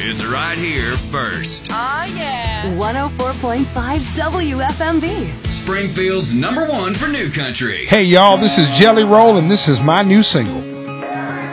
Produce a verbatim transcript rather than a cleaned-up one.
It's right here first. Oh, yeah. one oh four point five W F M B. Springfield's number one for new country. Hey, y'all, this is Jelly Roll, and this is my new single.